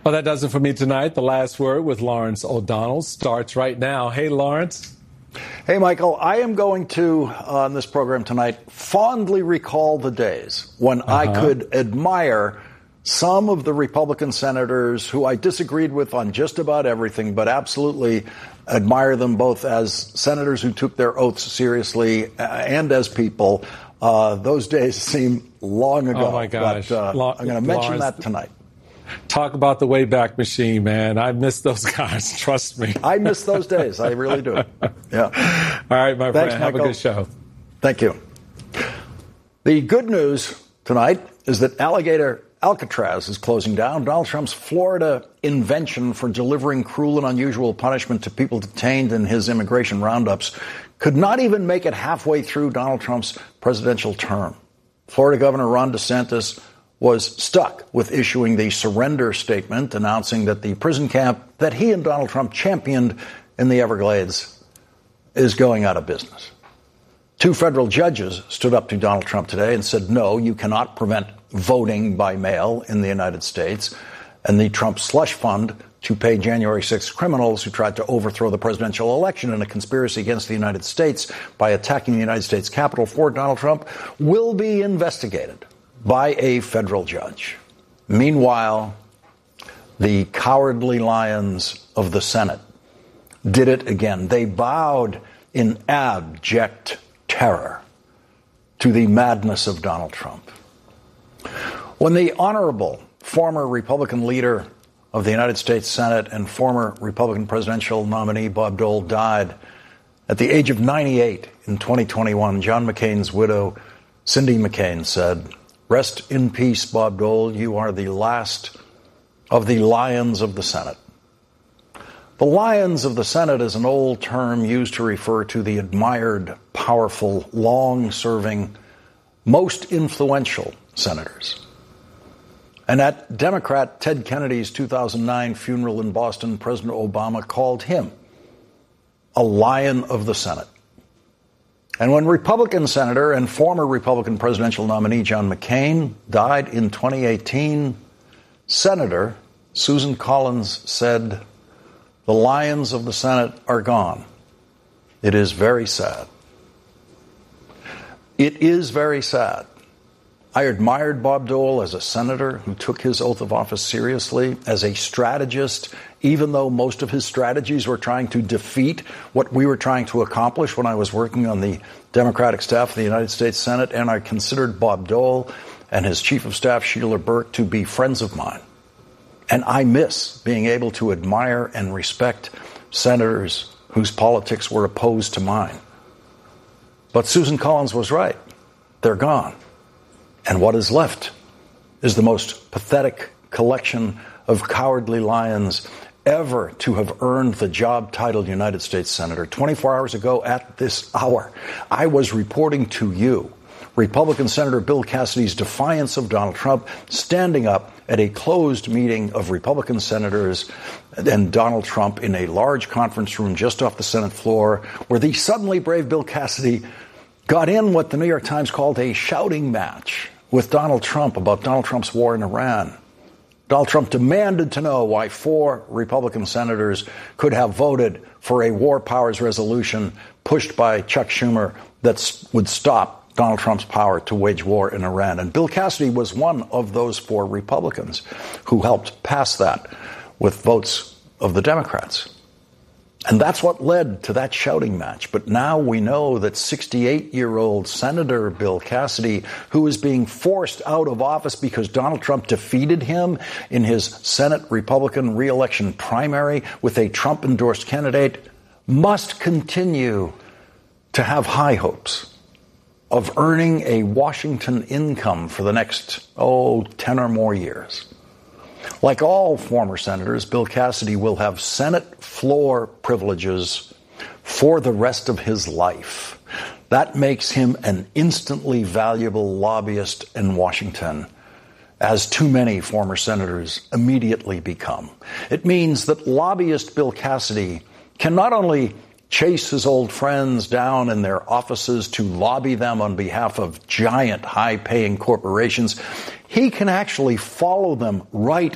Well, that does it for me tonight. The Last Word with Lawrence O'Donnell starts right now. Hey, Lawrence. Hey, Michael. I am going to, on this program tonight, fondly recall the days when I could admire some of the Republican senators who I disagreed with on just about everything, but absolutely admire them both as senators who took their oaths seriously and as people. Those days seem long ago. Oh, my gosh. But, I'm going to mention that tonight. Talk about the Wayback Machine, man. I miss those guys. Trust me. I miss those days. I really do. Yeah. All right, my Thanks, friend. Have Michael. a good show. Thank you. The good news tonight is that Alcatraz is closing down. Donald Trump's Florida invention for delivering cruel and unusual punishment to people detained in his immigration roundups could not even make it halfway through Donald Trump's presidential term. Florida Governor Ron DeSantis was stuck with issuing the surrender statement announcing that the prison camp that he and Donald Trump championed in the Everglades is going out of business. 2 federal judges stood up to Donald Trump today and said, no, you cannot prevent voting by mail in the United States. And the Trump slush fund to pay January 6th criminals who tried to overthrow the presidential election in a conspiracy against the United States by attacking the United States Capitol for Donald Trump will be investigated by a federal judge. Meanwhile, the cowardly lions of the Senate did it again. They bowed in abject terror to the madness of Donald Trump. When the honorable former Republican leader of the United States Senate and former Republican presidential nominee Bob Dole died at the age of 98 in 2021, John McCain's widow, Cindy McCain, said, "Rest in peace, Bob Dole. You are the last of the lions of the Senate." The lions of the Senate is an old term used to refer to the admired, powerful, long-serving, most influential senators. And at Democrat Ted Kennedy's 2009 funeral in Boston, President Obama called him a lion of the Senate. And when Republican Senator and former Republican presidential nominee John McCain died in 2018, Senator Susan Collins said, "The lions of the Senate are gone. It is very sad." It is very sad. I admired Bob Dole as a senator who took his oath of office seriously, as a strategist, even though most of his strategies were trying to defeat what we were trying to accomplish when I was working on the Democratic staff of the United States Senate, and I considered Bob Dole and his chief of staff, Sheila Burke, to be friends of mine. And I miss being able to admire and respect senators whose politics were opposed to mine. But Susan Collins was right. They're gone. And what is left is the most pathetic collection of cowardly lions ever to have earned the job titled United States Senator. 24 hours ago at this hour, I was reporting to you Republican Senator Bill Cassidy's defiance of Donald Trump, standing up at a closed meeting of Republican senators and Donald Trump in a large conference room just off the Senate floor, where the suddenly brave Bill Cassidy got in what the New York Times called a shouting match with Donald Trump about Donald Trump's war in Iran. Donald Trump demanded to know why 4 Republican senators could have voted for a war powers resolution pushed by Chuck Schumer that would stop Donald Trump's power to wage war in Iran. And Bill Cassidy was one of those 4 Republicans who helped pass that with votes of the Democrats. And that's what led to that shouting match. But now we know that 68-year-old Senator Bill Cassidy, who is being forced out of office because Donald Trump defeated him in his Senate Republican re-election primary with a Trump-endorsed candidate, must continue to have high hopes of earning a Washington income for the next, 10 or more years. Like all former senators, Bill Cassidy will have Senate floor privileges for the rest of his life. That makes him an instantly valuable lobbyist in Washington, as too many former senators immediately become. It means that lobbyist Bill Cassidy can not only chase his old friends down in their offices to lobby them on behalf of giant high-paying corporations, he can actually follow them right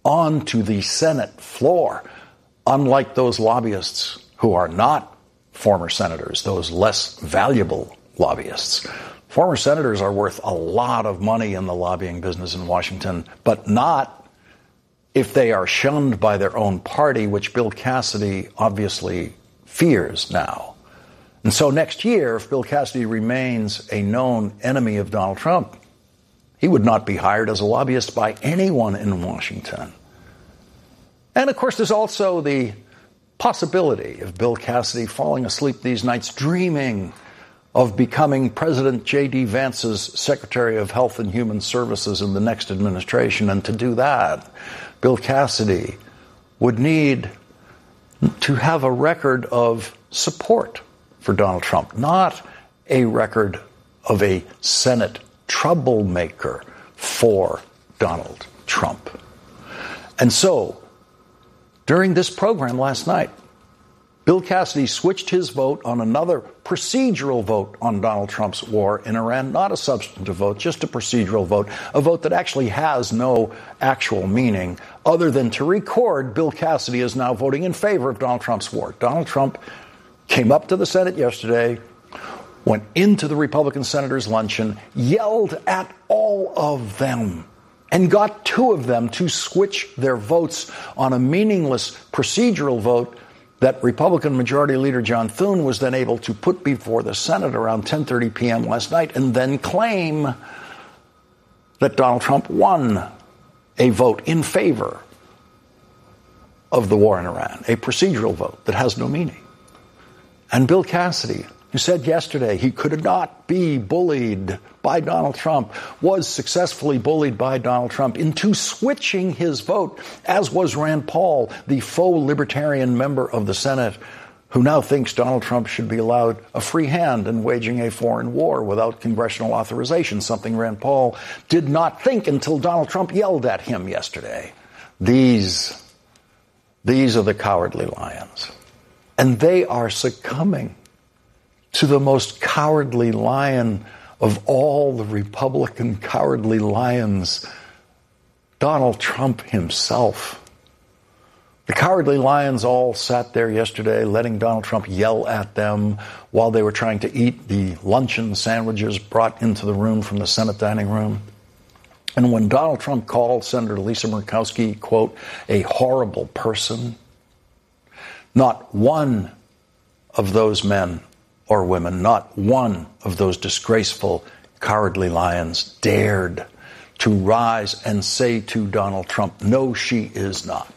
onto the Senate floor, unlike those lobbyists who are not former senators, those less valuable lobbyists. Former senators are worth a lot of money in the lobbying business in Washington, but not if they are shunned by their own party, which Bill Cassidy obviously fears now. And so next year, if Bill Cassidy remains a known enemy of Donald Trump, he would not be hired as a lobbyist by anyone in Washington. And of course, there's also the possibility of Bill Cassidy falling asleep these nights dreaming of becoming President J.D. Vance's Secretary of Health and Human Services in the next administration. And to do that, Bill Cassidy would need to have a record of support for Donald Trump, not a record of a Senate troublemaker for Donald Trump. And so, during this program last night, Bill Cassidy switched his vote on another procedural vote on Donald Trump's war in Iran, not a substantive vote, just a procedural vote, a vote that actually has no actual meaning other than to record Bill Cassidy is now voting in favor of Donald Trump's war. Donald Trump came up to the Senate yesterday, went into the Republican senators' luncheon, yelled at all of them, and got two of them to switch their votes on a meaningless procedural vote that Republican Majority Leader John Thune was then able to put before the Senate around 10:30 p.m. last night and then claim that Donald Trump won a vote in favor of the war in Iran, a procedural vote that has no meaning. And Bill Cassidy, who said yesterday he could not be bullied by Donald Trump, was successfully bullied by Donald Trump into switching his vote, as was Rand Paul, the faux libertarian member of the Senate, who now thinks Donald Trump should be allowed a free hand in waging a foreign war without congressional authorization, something Rand Paul did not think until Donald Trump yelled at him yesterday. These are the cowardly lions. And they are succumbing to the most cowardly lion of all the Republican cowardly lions, Donald Trump himself. The cowardly lions all sat there yesterday letting Donald Trump yell at them while they were trying to eat the luncheon sandwiches brought into the room from the Senate dining room. And when Donald Trump called Senator Lisa Murkowski, quote, a horrible person, not one of those men or women, not one of those disgraceful, cowardly lions dared to rise and say to Donald Trump, no, she is not.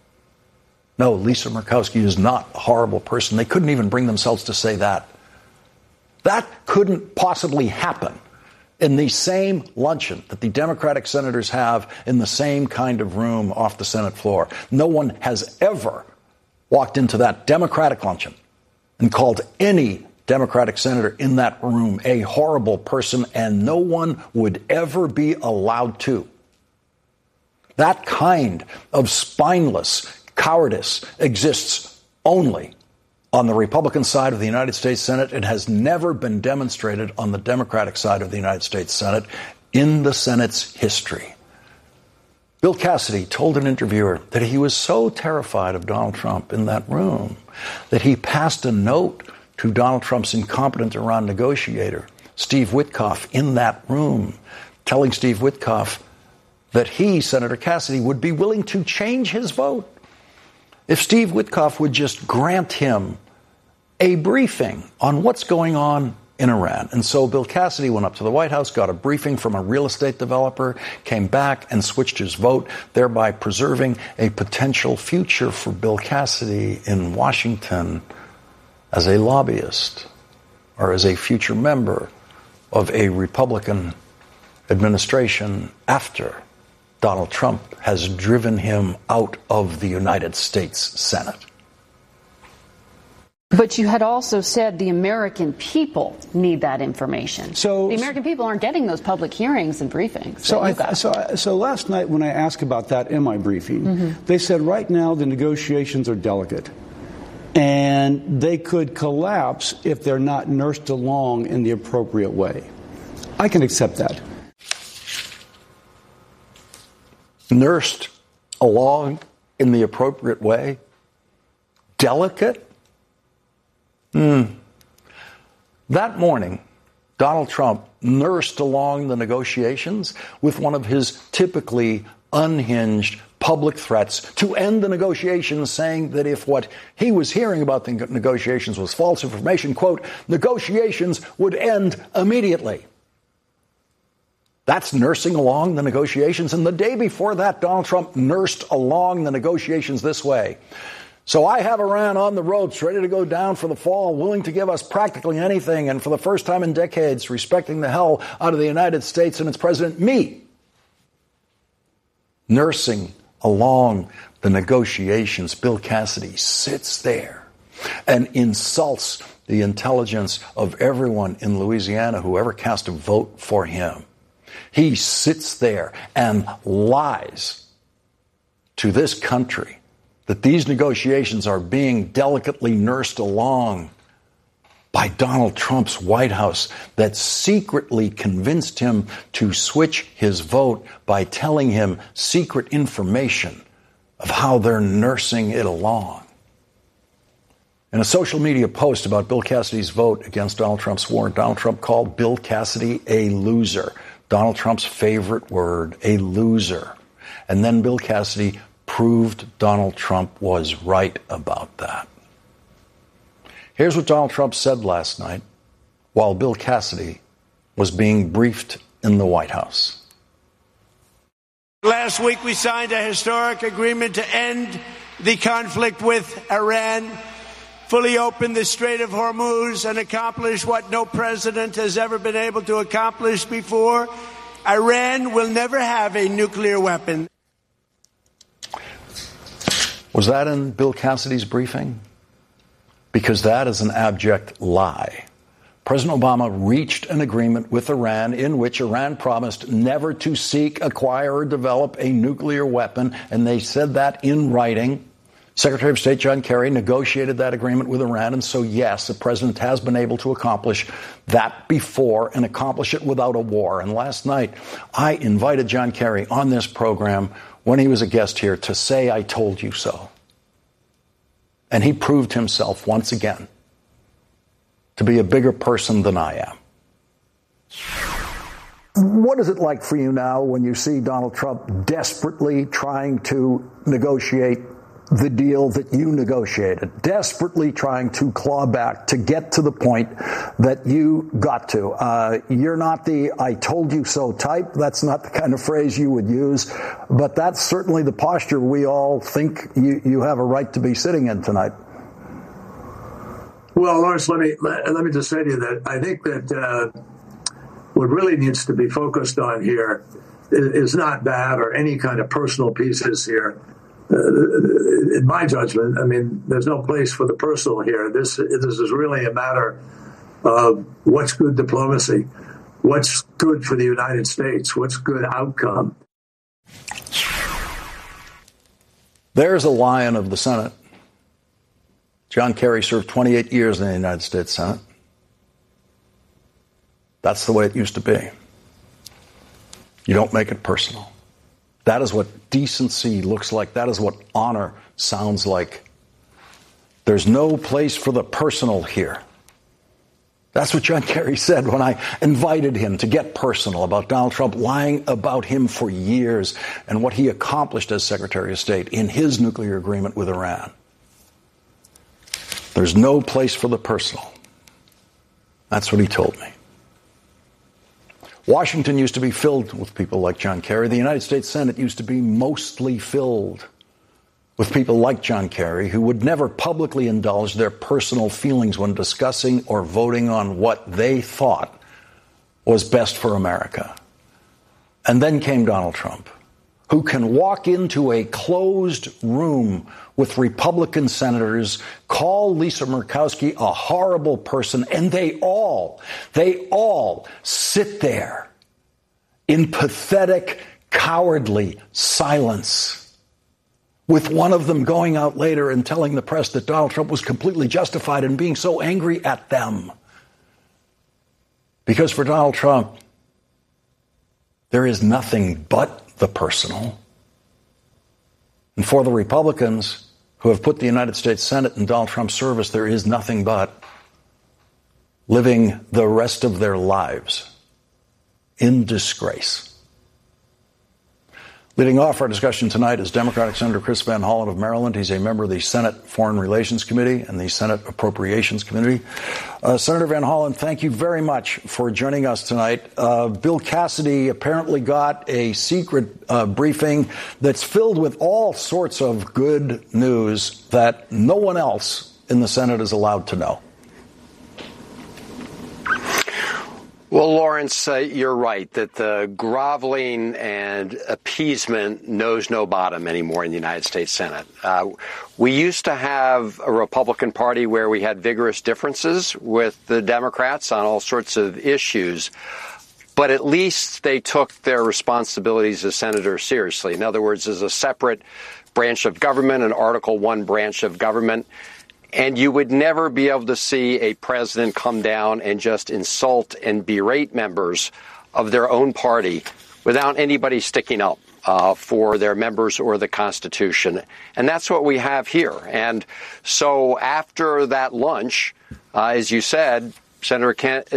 No, Lisa Murkowski is not a horrible person. They couldn't even bring themselves to say that. That couldn't possibly happen in the same luncheon that the Democratic senators have in the same kind of room off the Senate floor. No one has ever walked into that Democratic luncheon and called any Democratic senator in that room a horrible person, and no one would ever be allowed to. That kind of spineless cowardice exists only on the Republican side of the United States Senate. It has never been demonstrated on the Democratic side of the United States Senate in the Senate's history. Bill Cassidy told an interviewer that he was so terrified of Donald Trump in that room that he passed a note to Donald Trump's incompetent Iran negotiator, Steve Witkoff, in that room, telling Steve Witkoff that he, Senator Cassidy, would be willing to change his vote if Steve Witkoff would just grant him a briefing on what's going on in Iran. And so Bill Cassidy went up to the White House, got a briefing from a real estate developer, came back and switched his vote, thereby preserving a potential future for Bill Cassidy in Washington as a lobbyist or as a future member of a Republican administration after Donald Trump has driven him out of the United States Senate. But you had also said the American people need that information. So the American people aren't getting those public hearings and briefings. So last night when I asked about that in my briefing, they said right now the negotiations are delicate. And they could collapse if they're not nursed along in the appropriate way. I can accept that. Nursed along in the appropriate way? Delicate? That morning, Donald Trump nursed along the negotiations with one of his typically unhinged public threats to end the negotiations, saying that if what he was hearing about the negotiations was false information, quote, negotiations would end immediately. That's nursing along the negotiations. And the day before that, Donald Trump nursed along the negotiations this way. So I have Iran on the ropes, ready to go down for the fall, willing to give us practically anything, and for the first time in decades, respecting the hell out of the United States and its president, me. Nursing along the negotiations, Bill Cassidy sits there and insults the intelligence of everyone in Louisiana who ever cast a vote for him. He sits there and lies to this country that these negotiations are being delicately nursed along by Donald Trump's White House that secretly convinced him to switch his vote by telling him secret information of how they're nursing it along. In a social media post about Bill Cassidy's vote against Donald Trump's warrant, Donald Trump called Bill Cassidy a loser. Donald Trump's favorite word, a loser. And then Bill Cassidy proved Donald Trump was right about that. Here's what Donald Trump said last night while Bill Cassidy was being briefed in the White House. Last week we signed a historic agreement to end the conflict with Iran, fully open the Strait of Hormuz, and accomplish what no president has ever been able to accomplish before. Iran will never have a nuclear weapon. Was that in Bill Cassidy's briefing? Because that is an abject lie. President Obama reached an agreement with Iran in which Iran promised never to seek, acquire, or develop a nuclear weapon, and they said that in writing. Secretary of State John Kerry negotiated that agreement with Iran, and so, yes, the president has been able to accomplish that before and accomplish it without a war. And last night, I invited John Kerry on this program when he was a guest here to say, I told you so. And he proved himself once again to be a bigger person than I am. What is it like for you now when you see Donald Trump desperately trying to negotiate the deal that you negotiated, desperately trying to claw back to get to the point that you got to? You're not the I told you so type. That's not the kind of phrase you would use, but that's certainly the posture we all think you have a right to be sitting in tonight. Well, Lawrence, let me just say to you that I think that what really needs to be focused on here is not that or any kind of personal pieces here. In my judgment, I mean, there's no place for the personal here. This is really a matter of what's good diplomacy, what's good for the United States, what's good outcome. There's a lion of the Senate. John Kerry served 28 years in the United States Senate. That's the way it used to be. You don't make it personal. That is what decency looks like. That is what honor sounds like. There's no place for the personal here. That's what John Kerry said when I invited him to get personal about Donald Trump lying about him for years and what he accomplished as Secretary of State in his nuclear agreement with Iran. There's no place for the personal. That's what he told me. Washington used to be filled with people like John Kerry. The United States Senate used to be mostly filled with people like John Kerry who would never publicly indulge their personal feelings when discussing or voting on what they thought was best for America. And then came Donald Trump, who can walk into a closed room with Republican senators, call Lisa Murkowski a horrible person, and they all sit there in pathetic, cowardly silence, with one of them going out later and telling the press that Donald Trump was completely justified in being so angry at them. Because for Donald Trump, there is nothing but the personal. And for the Republicans who have put the United States Senate in Donald Trump's service, there is nothing but living the rest of their lives in disgrace. Leading off our discussion tonight is Democratic Senator Chris Van Hollen of Maryland. He's a member of the Senate Foreign Relations Committee and the Senate Appropriations Committee. Senator Van Hollen, thank you very much for joining us tonight. Bill Cassidy apparently got a secret briefing that's filled with all sorts of good news that no one else in the Senate is allowed to know. Well, Lawrence, you're right that the groveling and appeasement knows no bottom anymore in the United States Senate. We used to have a Republican Party where we had vigorous differences with the Democrats on all sorts of issues, but at least they took their responsibilities as senators seriously. In other words, as a separate branch of government, an Article I branch of government. And you would never be able to see a president come down and just insult and berate members of their own party without anybody sticking up for their members or the Constitution. And that's what we have here. And so after that lunch, as you said, Senator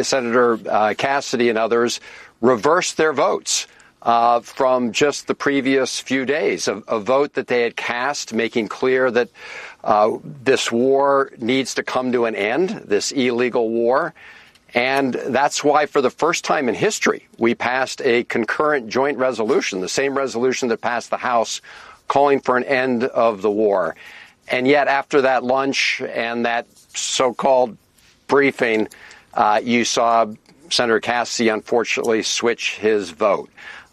Cassidy and others reversed their votes from just the previous few days, a vote that they had cast making clear that this war needs to come to an end, this illegal war. And that's why, for the first time in history, we passed a concurrent joint resolution, the same resolution that passed the House, calling for an end of the war. And yet, after that lunch and that so-called briefing, you saw Senator Cassidy, unfortunately, switch his vote.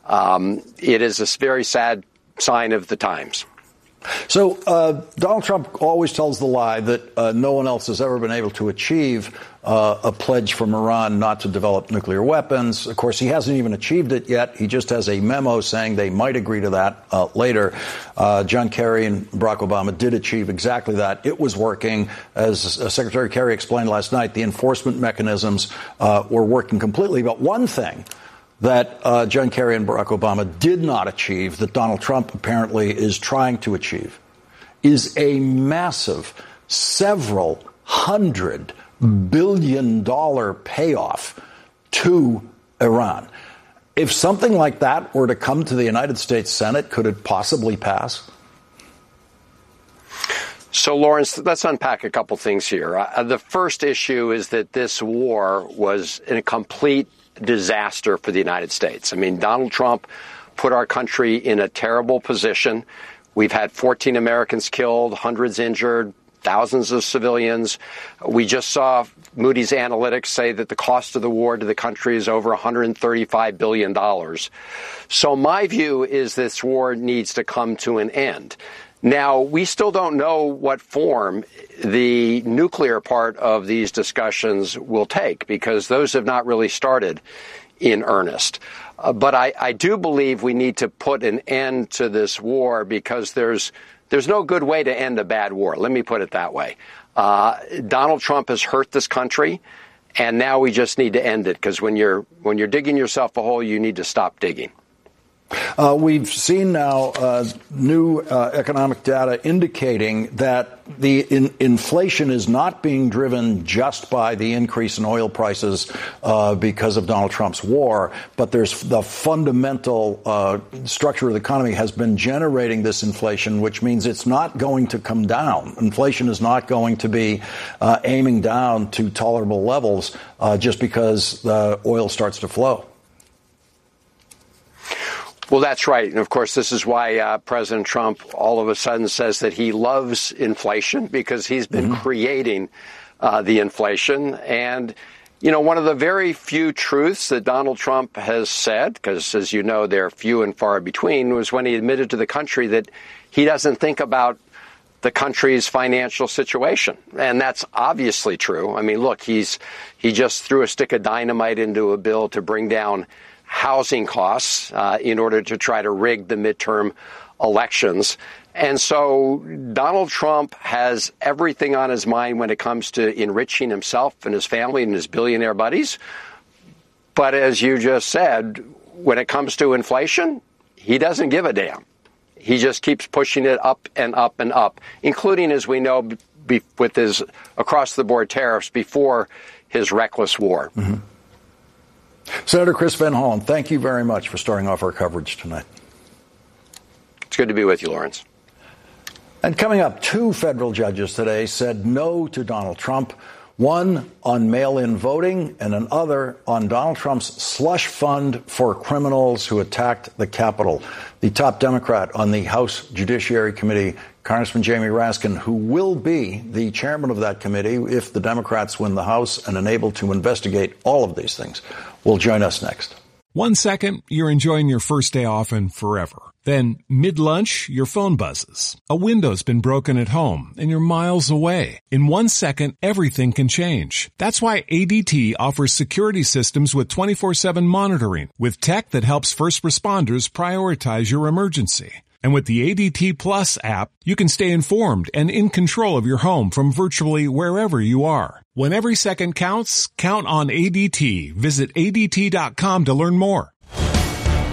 It is a very sad sign of the times. So Donald Trump always tells the lie that no one else has ever been able to achieve a pledge from Iran not to develop nuclear weapons. Of course, he hasn't even achieved it yet. He just has a memo saying they might agree to that later. John Kerry and Barack Obama did achieve exactly that. It was working. As Secretary Kerry explained last night, the enforcement mechanisms were working completely. But one thing that John Kerry and Barack Obama did not achieve, that Donald Trump apparently is trying to achieve, is a massive several $100 billion payoff to Iran. If something like that were to come to the United States Senate, could it possibly pass? So, Lawrence, let's unpack a couple things here. The first issue is that this war was a complete disaster for the United States. I mean, Donald Trump put our country in a terrible position. We've had 14 Americans killed, hundreds injured, thousands of civilians. We just saw Moody's Analytics say that the cost of the war to the country is over $135 billion. So my view is this war needs to come to an end. Now, we still don't know what form the nuclear part of these discussions will take, because those have not really started in earnest. But I do believe we need to put an end to this war, because there's no good way to end a bad war. Let me put it that way. Donald Trump has hurt this country, and now we just need to end it, because when you're digging yourself a hole, you need to stop digging. We've seen now new economic data indicating that the inflation is not being driven just by the increase in oil prices because of Donald Trump's war, but there's the fundamental structure of the economy has been generating this inflation, which means it's not going to come down. Inflation is not going to be aiming down to tolerable levels just because the oil starts to flow. Well, that's right. And, of course, this is why President Trump all of a sudden says that he loves inflation, because he's been creating the inflation. And, you know, one of the very few truths that Donald Trump has said, because, as you know, they're few and far between, was when he admitted to the country that he doesn't think about the country's financial situation. And that's obviously true. I mean, look, he just threw a stick of dynamite into a bill to bring down housing costs in order to try to rig the midterm elections. And so Donald Trump has everything on his mind when it comes to enriching himself and his family and his billionaire buddies. But as you just said, when it comes to inflation, he doesn't give a damn. He just keeps pushing it up and up and up, including, as we know, with his across-the-board tariffs before his reckless war. Mm-hmm. Senator Chris Van Hollen, thank you very much for starting off our coverage tonight. It's good to be with you, Lawrence. And coming up, 2 federal judges today said no to Donald Trump, one on mail-in voting and another on Donald Trump's slush fund for criminals who attacked the Capitol. The top Democrat on the House Judiciary Committee, Congressman Jamie Raskin, who will be the chairman of that committee if the Democrats win the House and unable to investigate all of these things, will join us next. 1 second, you're enjoying your first day off and forever. Then, mid-lunch, your phone buzzes. A window's been broken at home, and you're miles away. In 1 second, everything can change. That's why ADT offers security systems with 24/7 monitoring, with tech that helps first responders prioritize your emergency. And with the ADT Plus app, you can stay informed and in control of your home from virtually wherever you are. When every second counts, count on ADT. Visit ADT.com to learn more.